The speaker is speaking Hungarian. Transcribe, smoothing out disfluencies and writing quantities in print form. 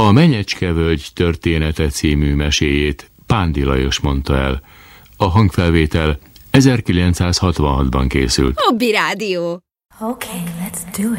A Menyecske-völgy története című meséjét Pándi Lajos mondta el. A hangfelvétel 1966-ban készült. Hobby Rádió. Okay, let's do it.